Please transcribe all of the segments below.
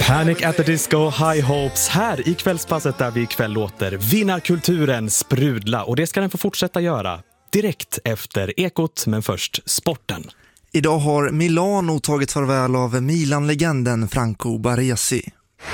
Panic at the Disco, High Hopes här i kvällspasset där vi ikväll låter vinnarkulturen sprudla, och det ska den få fortsätta göra direkt efter Ekot, men först sporten. Idag har Milano tagit farväl av Milan-legenden Franco Baresi.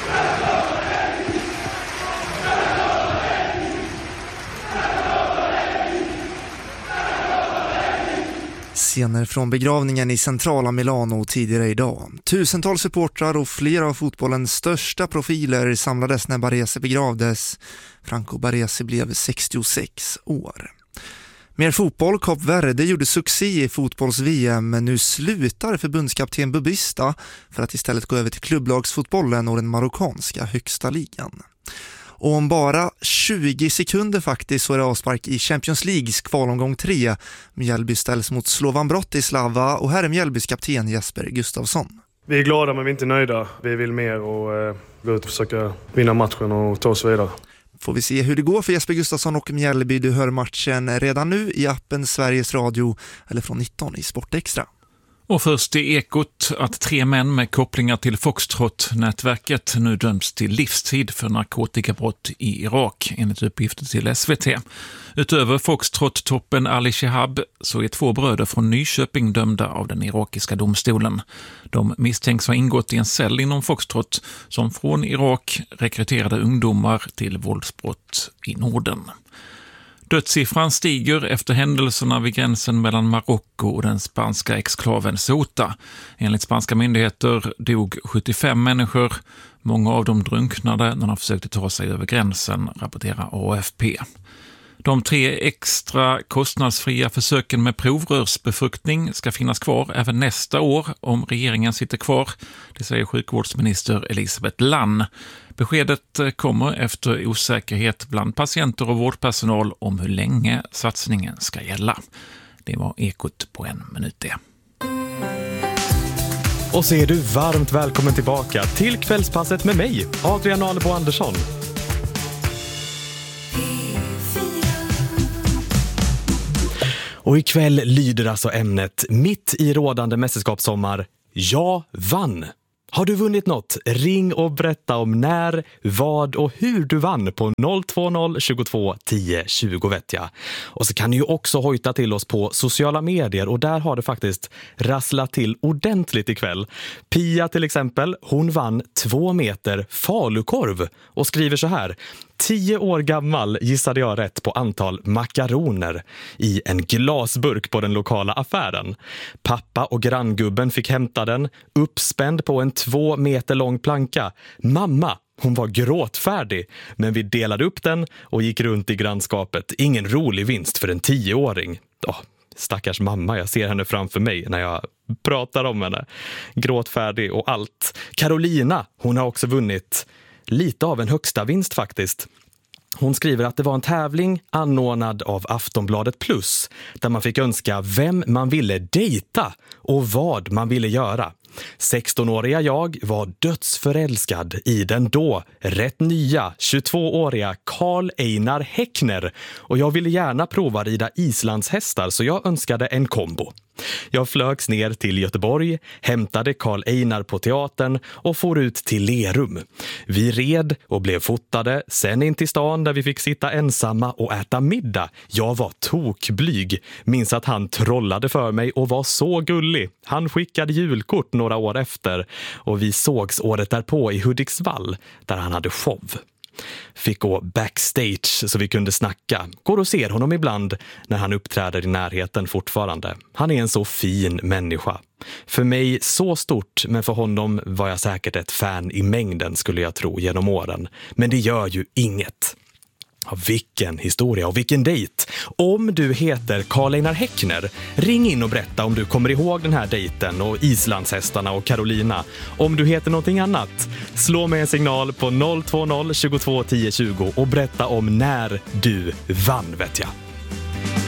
Scener från begravningen i centrala Milano tidigare idag. Tusentals supportrar och flera av fotbollens största profiler samlades när Baresi begravdes. Franco Baresi blev 66 år. Mer fotboll. Kap Verde gjorde succé i fotbolls-VM, men nu slutar förbundskapten Bubista för att istället gå över till klubblagsfotbollen och den marockanska högsta ligan. Och om bara 20 sekunder faktiskt så är det avspark i Champions Leagues kvalomgång 3. Mjällby ställs mot Slovan Bratislava, och här är Mjällbys kapten Jesper Gustafsson. Vi är glada men vi är inte nöjda. Vi vill mer och gå ut och försöka vinna matchen och ta oss vidare. Får vi se hur det går för Jesper Gustafsson och Mjällby. Du hör matchen redan nu i appen Sveriges Radio eller från 19 i Sportextra. Och först i Ekot att 3 män med kopplingar till Foxtrot-nätverket nu döms till livstid för narkotikabrott i Irak, enligt uppgifter till SVT. Utöver Foxtrot-toppen Ali Shehab så är 2 bröder från Nyköping dömda av den irakiska domstolen. De misstänks ha ingått i en cell inom Foxtrot som från Irak rekryterade ungdomar till våldsbrott i Norden. Dödssiffran stiger efter händelserna vid gränsen mellan Marocko och den spanska exklaven Ceuta. Enligt spanska myndigheter dog 75 människor. Många av dem drunknade när de försökte ta sig över gränsen, rapporterar AFP. De 3 extra kostnadsfria försöken med provrörsbefruktning ska finnas kvar även nästa år om regeringen sitter kvar. Det säger sjukvårdsminister Elisabeth Lann. Beskedet kommer efter osäkerhet bland patienter och vårdpersonal om hur länge satsningen ska gälla. Det var Ekot på 1 minut det. Och så är du varmt välkommen tillbaka till kvällspasset med mig, Adrian Alebo Andersson. Och ikväll lyder alltså ämnet mitt i rådande mästerskapssommar: jag vann. Har du vunnit något? Ring och berätta om när, vad och hur du vann på 020 22 10 20 vet jag. Och så kan du ju också hojta till oss på sociala medier, och där har det faktiskt rasslat till ordentligt ikväll. Pia till exempel, hon vann 2 meter falukorv och skriver så här: 10 år gammal gissade jag rätt på antal makaroner i en glasburk på den lokala affären. Pappa och granngubben fick hämta den, uppspänd på en 2 meter lång planka. Mamma, hon var gråtfärdig, men vi delade upp den och gick runt i grannskapet. Ingen rolig vinst för en 10-åring. Stackars mamma, jag ser henne framför mig när jag pratar om henne. Gråtfärdig och allt. Carolina, hon har också vunnit lite av en högsta vinst faktiskt. Hon skriver att det var en tävling anordnad av Aftonbladet Plus där man fick önska vem man ville dejta och vad man ville göra. 16-åriga jag var dödsförälskad i den då rätt nya 22-åriga Karl Einar Häckner, och jag ville gärna prova rida islandshästar, så jag önskade en kombo. Jag flögs ner till Göteborg, hämtade Karl Einar på teatern och for ut till Lerum. Vi red och blev fotade, sen in till stan där vi fick sitta ensamma och äta middag. Jag var tokblyg, minns att han trollade för mig och var så gullig. Han skickade julkort några år efter, och vi sågs året därpå i Hudiksvall där han hade show. Fick gå backstage så vi kunde snacka. Går och ser honom ibland när han uppträder i närheten fortfarande. Han är en så fin människa. För mig så stort, men för honom var jag säkert ett fan i mängden, skulle jag tro, genom åren. Men det gör ju inget. Ja, vilken historia och vilken dejt. Om du heter Karl Einar Häckner, ring in och berätta om du kommer ihåg den här dejten och islandshästarna och Carolina. Om du heter någonting annat, slå mig en signal på 020 22 10 20 och berätta om när du vann, vet jag.